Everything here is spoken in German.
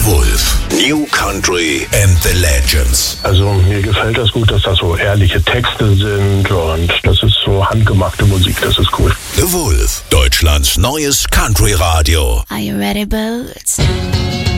Wolf. New Country and the Legends. Also mir gefällt das gut, dass das so ehrliche Texte sind und das ist so handgemachte Musik, das ist cool. The Wolf, Deutschlands neues Country-Radio. Are you ready, Boots?